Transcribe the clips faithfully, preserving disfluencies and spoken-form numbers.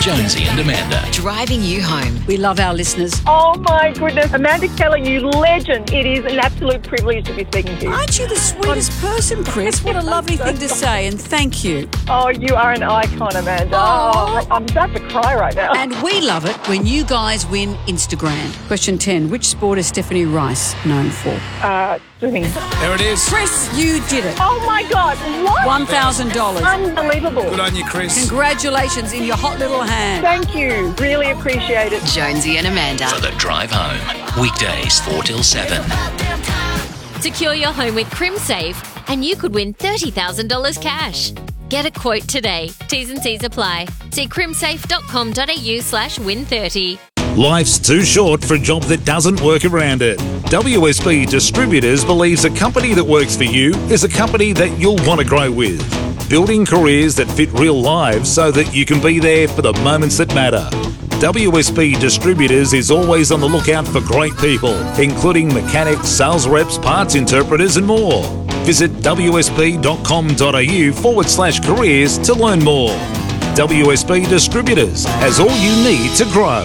Jonesy and Amanda. Driving you home. We love our listeners. Oh my goodness. Amanda Keller, you legend. It is an absolute privilege to be speaking to you. Aren't you the sweetest person, Chris? What a lovely thing to say, and thank you. Oh, you are an icon, Amanda. Oh. Oh, I'm about to cry right now. And we love it when you guys win Instagram. Question ten. Which sport is Stephanie Rice known for? Uh, swimming. There it is. Chris, you did it. Oh my God, what? one thousand dollars. Unbelievable. Good on you, Chris. Congratulations in your hot little hand. Thank you. Really appreciate it. Jonesy and Amanda. For the drive home. Weekdays four till seven. Secure your home with CrimSafe and you could win thirty thousand dollars cash. Get a quote today. T's and C's apply. See crimsafe.com.au slash win 30. Life's too short for a job that doesn't work around it. W S B Distributors believes a company that works for you is a company that you'll want to grow with. Building careers that fit real lives so that you can be there for the moments that matter. W S B Distributors is always on the lookout for great people, including mechanics, sales reps, parts interpreters and more. Visit wsb.com.au forward slash careers to learn more. W S B Distributors has all you need to grow.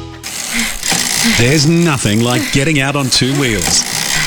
There's nothing like getting out on two wheels.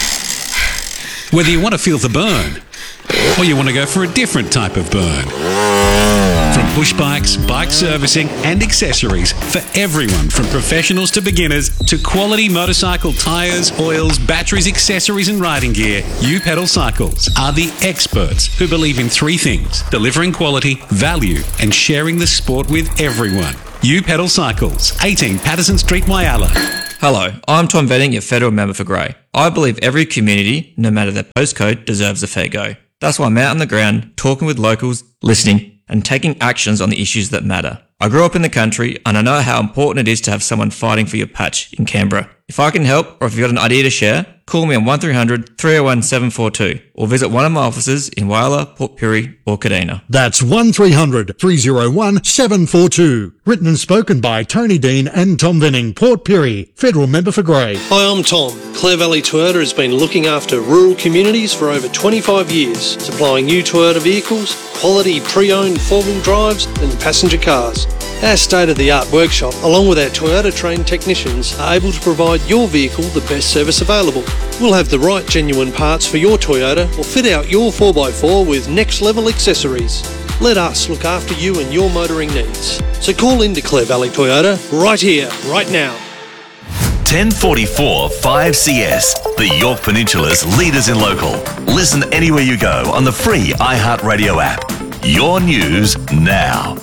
Whether you want to feel the burn or you want to go for a different type of burn. From push bikes, bike servicing and accessories for everyone from professionals to beginners to quality motorcycle tyres, oils, batteries, accessories and riding gear, U-Pedal Cycles are the experts who believe in three things: delivering quality, value and sharing the sport with everyone. U-Pedal Cycles, eighteen Patterson Street, Whyalla. Hello, I'm Tom Venning, your federal member for Grey. I believe every community, no matter their postcode, deserves a fair go. That's why I'm out on the ground, talking with locals, listening, and taking actions on the issues that matter. I grew up in the country, and I know how important it is to have someone fighting for your patch in Canberra. If I can help, or if you've got an idea to share, call me on one three hundred, three oh one, seven four two, or visit one of my offices in Whyalla, Port Pirie, or Kadina. That's one three hundred, three oh one, seven four two. Written and spoken by Tony Dean and Tom Venning, Port Pirie, Federal Member for Grey. Hi, I'm Tom. Clare Valley Toyota has been looking after rural communities for over twenty-five years, supplying new Toyota vehicles, quality pre-owned four-wheel drives and passenger cars. Our state-of-the-art workshop, along with our Toyota-trained technicians, are able to provide your vehicle the best service available. We'll have the right genuine parts for your Toyota or fit out your four by four with next-level accessories. Let us look after you and your motoring needs. So call into Clare Valley Toyota right here, right now. ten forty-four five C S, the York Peninsula's leaders in local. Listen anywhere you go on the free iHeartRadio app. Your news now.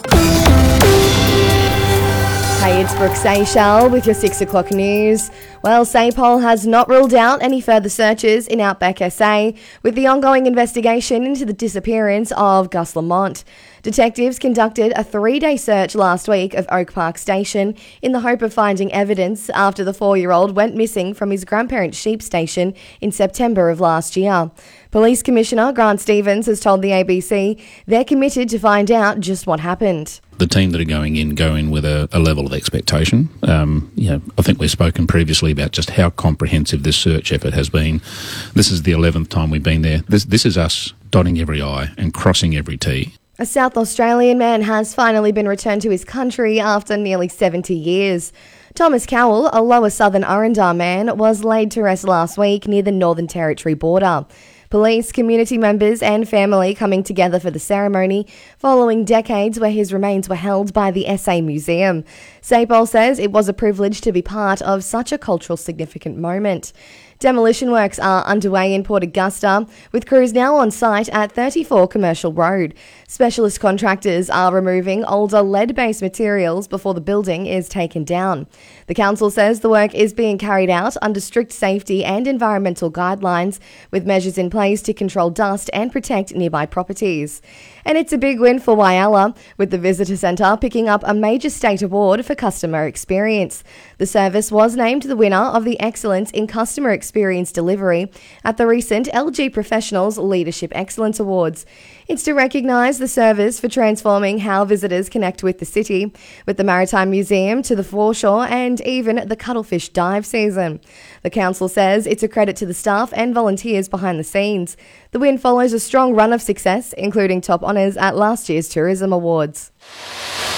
Hey, it's Brooke Seychelles with your six o'clock news. Well, SAPOL has not ruled out any further searches in Outback S A with the ongoing investigation into the disappearance of Gus Lamont. Detectives conducted a three-day search last week of Oak Park Station in the hope of finding evidence after the four-year-old went missing from his grandparents' sheep station in September of last year. Police Commissioner Grant Stevens has told the A B C they're committed to find out just what happened. The team that are going in go in with a, a level of expectation. Um, you know, I think we've spoken previously about just how comprehensive this search effort has been. This is the eleventh time we've been there. This, this is us dotting every I and crossing every T. A South Australian man has finally been returned to his country after nearly seventy years. Thomas Cowell, a Lower Southern Arundar man, was laid to rest last week near the Northern Territory border. Police, community members and family coming together for the ceremony following decades where his remains were held by the S A Museum. SAPOL says it was a privilege to be part of such a cultural significant moment. Demolition works are underway in Port Augusta, with crews now on site at thirty-four Commercial Road. Specialist contractors are removing older lead-based materials before the building is taken down. The council says the work is being carried out under strict safety and environmental guidelines, with measures in place to control dust and protect nearby properties. And it's a big win for Whyalla, with the Visitor Centre picking up a major state award for customer experience. The service was named the winner of the Excellence in Customer Experience Delivery at the recent L G Professionals Leadership Excellence Awards. It's to recognise the service for transforming how visitors connect with the city, with the Maritime Museum to the foreshore and even the cuttlefish dive season. The council says it's a credit to the staff and volunteers behind the scenes. The win follows a strong run of success, including top honours at last year's Tourism Awards.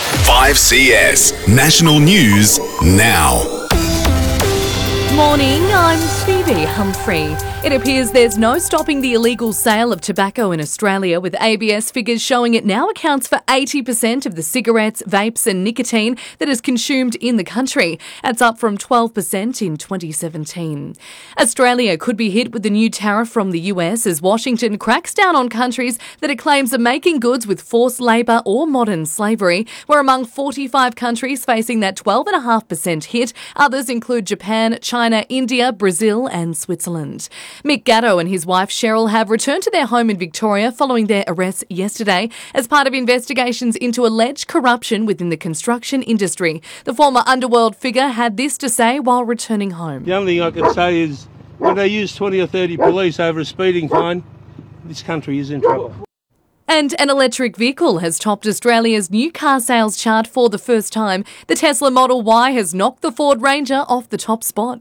five C S National News now. Morning, I'm Phoebe Humphrey. It appears there's no stopping the illegal sale of tobacco in Australia, with A B S figures showing it now accounts for eighty percent of the cigarettes, vapes and nicotine that is consumed in the country. That's up from twelve percent in twenty seventeen. Australia could be hit with the new tariff from the U S as Washington cracks down on countries that it claims are making goods with forced labour or modern slavery. We're among forty-five countries facing that twelve point five percent hit. Others include Japan, China, India, Brazil and Switzerland. Mick Gatto and his wife Cheryl have returned to their home in Victoria following their arrest yesterday as part of investigations into alleged corruption within the construction industry. The former underworld figure had this to say while returning home. The only thing I can say is when they use twenty or thirty police over a speeding fine, this country is in trouble. And an electric vehicle has topped Australia's new car sales chart for the first time. The Tesla Model Y has knocked the Ford Ranger off the top spot.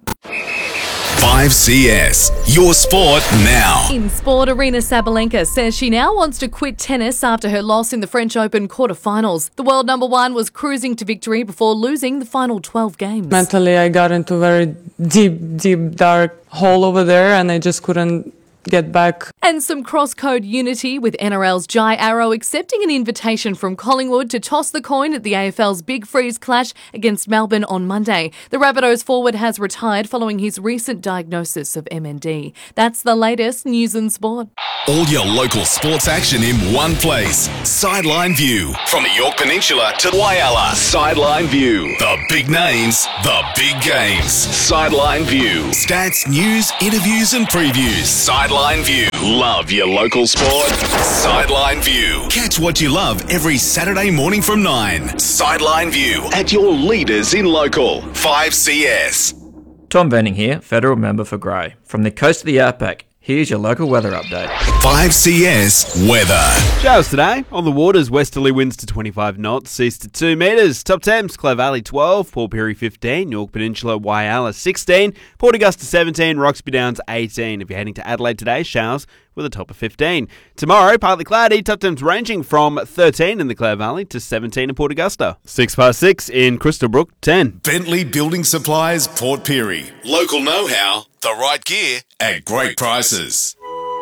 five C S, your sport now. In sport, Aryna Sabalenka says she now wants to quit tennis after her loss in the French Open quarterfinals. The world number one was cruising to victory before losing the final twelve games. Mentally, I got into a very deep, deep, dark hole over there, and I just couldn't get back. And some cross-code unity with N R L's Jai Arrow accepting an invitation from Collingwood to toss the coin at the A F L's Big Freeze clash against Melbourne on Monday. The Rabbitohs forward has retired following his recent diagnosis of M N D. That's the latest news and sport. All your local sports action in one place. Sideline View. From the York Peninsula to Whyalla. Sideline View. The big names, the big games. Sideline View. Stats, news, interviews and previews. Sideline View. Love your local sport. Sideline View. Catch what you love every Saturday morning from nine. Sideline View at your leaders in local. five C S. Tom Venning here, Federal Member for Grey. From the coast of the Outback, here's your local weather update. five C S weather. Showers today. On the waters, westerly winds to twenty-five knots, seas to two metres. Top temps, Clare Valley twelve, Port Pirie fifteen, York Peninsula, Whyalla sixteen, Port Augusta seventeen, Roxby Downs eighteen. If you're heading to Adelaide today, showers with a top of fifteen. Tomorrow, partly cloudy, top temps ranging from thirteen in the Clare Valley to seventeen in Port Augusta. Six past six in Crystalbrook, ten. Bentley Building Supplies, Port Pirie. Local know-how, the right gear at great prices.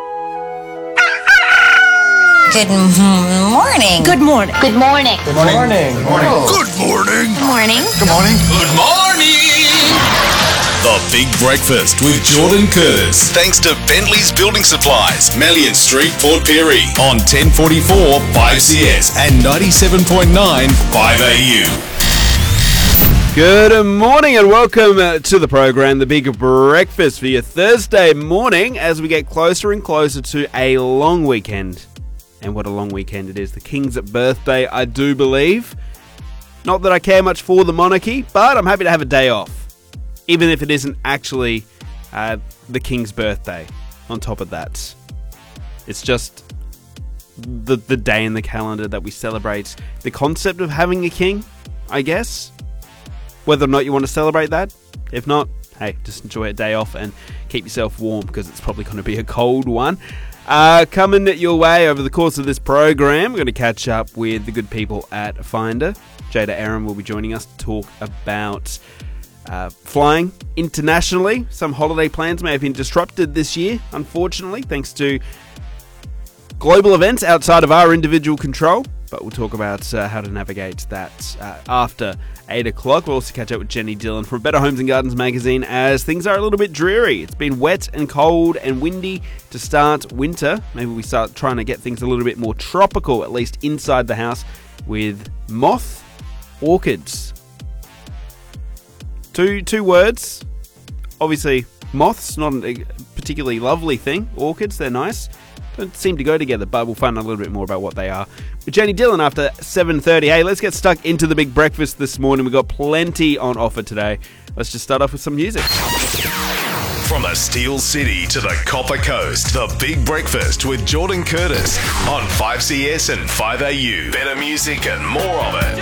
Good morning. Good morning. Good morning. Good morning. Good morning. Good morning. Good morning. Good morning. Good morning. The Big Breakfast with Jordan Curtis. Thanks to Bentley's Building Supplies, Mellion Street, Port Pirie. On ten forty-four five C S and ninety-seven point nine five A U. Good morning and welcome to the program, The Big Breakfast, for your Thursday morning as we get closer and closer to a long weekend. And what a long weekend it is. The King's birthday, I do believe. Not that I care much for the monarchy, but I'm happy to have a day off. Even if it isn't actually uh, the King's birthday on top of that. It's just the, the day in the calendar that we celebrate the concept of having a king, I guess. Whether or not you want to celebrate that. If not, hey, just enjoy a day off and keep yourself warm because it's probably going to be a cold one. Uh, coming your way over the course of this program, we're going to catch up with the good people at Finder. Jada Aaron will be joining us to talk about uh, flying internationally. Some holiday plans may have been disrupted this year, unfortunately, thanks to global events outside of our individual control. But we'll talk about uh, how to navigate that uh, after eight o'clock. We'll also catch up with Jenny Dillon from Better Homes and Gardens magazine as things are a little bit dreary. It's been wet and cold and windy to start winter. Maybe we start trying to get things a little bit more tropical, at least inside the house, with moth orchids. Two, two words. Obviously, moths, not a particularly lovely thing. Orchids, they're nice. Don't seem to go together, but we'll find out a little bit more about what they are with Jenny Dillon after seven thirty. Hey, let's get stuck into the big breakfast this morning. We've got plenty on offer today. Let's just start off with some music. From the Steel City to the Copper Coast, the Big Breakfast with Jordan Curtis on five C S and five A U. Better music and more of it.